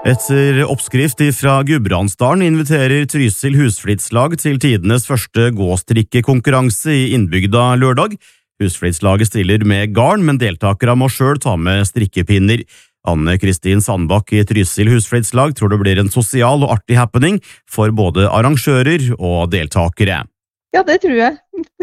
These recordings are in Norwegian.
Etter oppskrift fra Gudbrandsdalen inviterer Trysil Husflidslag til tidenes første gåstrikkekonkurranse i innbygda lørdag. Husflidslaget stiller med garn, men deltakere må selv ta med strikkepinner. Anne-Kristin Sandbakk i Trysil Husflidslag tror det blir en sosial og artig happening for både arrangører og deltakere. Ja, det tror jeg.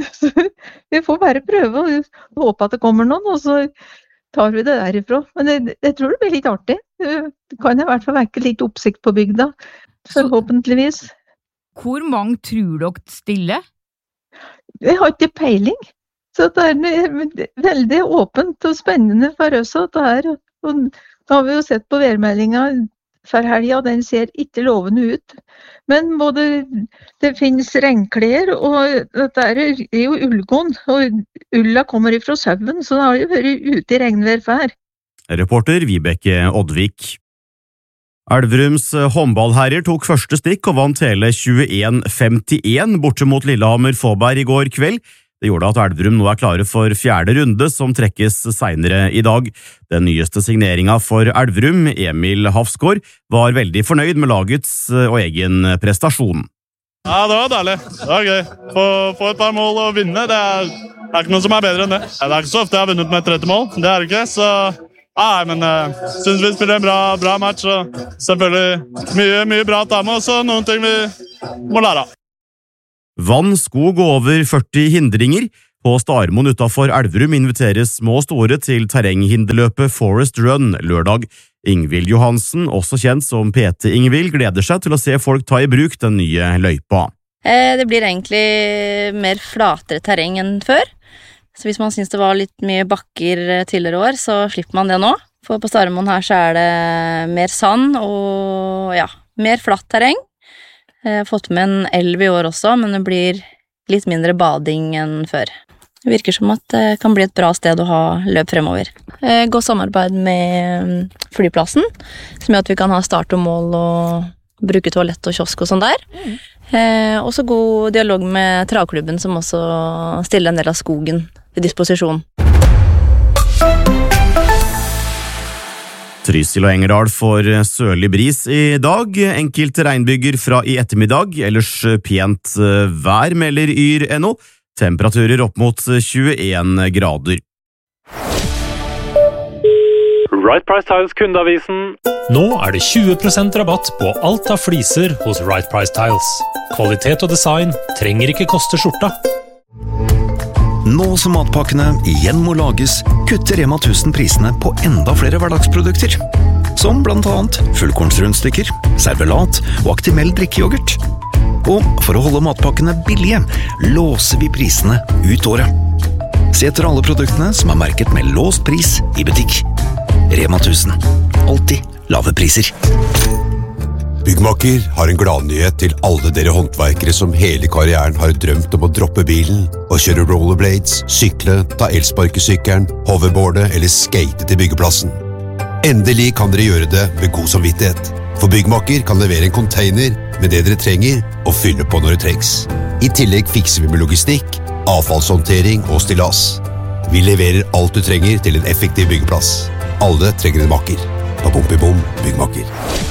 Vi får bare prøve og håpe at det kommer noen, og så tar vi det derifra. Men jeg tror det blir litt artig. Det kan i hvert fall vekke litt oppsikt på bygda, forhåpentligvis. Hvor mange tror dere stiller? Jeg har ikke peiling, så det er veldig åpent og spennende for oss. Og da har vi jo sett på værmeldingen for helgen, den ser ikke lovende ut. Men det finnes regnklær, og dette er jo ullgånd, og ulla kommer ifra sauen, så det har jo vært ute i regnvær før. Reporter Vibeke Oddvik. Elverums håndballherrer tok første stikk og vant hele 21-51 borte mot Lillehammer Fåberg i går kveld. Det gjorde at Elverum nå er klare for 4. runde, som trekkes senere i dag. Den nyeste signeringen for Elverum, Emil Hafsgaard, var veldig fornøyd med lagets og egen prestasjon. Ja, det var deilig. Det var gøy. Få et par mål og vinne, det er ikke noe som er bedre enn det. Det er ikke så ofte jeg har vunnet med 30 mål, det er det ikke, så... Nei, men jeg synes vi spiller en bra match, og selvfølgelig mye bra å ta med, og så noen ting vi må lære av. Vann, skog og over 40 hindringer. På Starmoen utenfor Elverum inviteres små og store til terrenghinderløpet Forest Run lørdag. Ingvild Johansen, også kjent som PT Ingvild, gleder seg til å se folk ta i bruk den nye løypa. Det blir egentlig mer flatere terreng enn før. Så hvis man synes det var litt mye bakker tidligere år, så slipper man det nå. For på Starmoen her så er det mer sand og mer flatt terreng. Jeg har fått med en elv i år også, men det blir litt mindre bading enn før. Det virker som at det kan bli et bra sted å ha løp fremover. Godt samarbeid med flyplassen, som gjør at vi kan ha start og mål og bruke toalett og kiosk og sånn der. Også god dialog med travklubben, som også stiller en del av skogen til disposisjon. Trysil og Engerdal får sørlig bris i dag. Enkelte regnbyger fra i ettermiddag, ellers pent vær, melder Yr.no. Temperaturer opp mot 21 grader. Right Price Tiles kundeavisen. Nå er det 20% rabatt på alt av fliser hos Right Price Tiles. Kvalitet og design trenger ikke koste skjorta. Nå som matpakkene igjen må lages, kutter Rema 1000 prisene på enda flere hverdagsprodukter. Som blant annet fullkornsrundstykker, servelat og Actimel drikkejoghurt. Og for å holde matpakkene billige, låser vi prisene ut året. Se etter alle produktene som er merket med låst pris i butikk. Rema 1000. Alltid lave priser. Byggmakker har en gladnyhet til alle dere håndverkere som hele karrieren har drømt om å droppe bilen og kjøre rollerblades, sykle, ta elsparkesykkelen, hoverboarde eller skate til byggeplassen. Endelig kan dere gjøre det med god samvittighet, for Byggmakker kan levere en container med det dere trenger og fylle på når det trengs. I tillegg fikser vi med logistikk, avfallshåndtering og stillas. Vi leverer alt du trenger til en effektiv byggeplass. Alle trenger en makker. På Bom Byggmakker.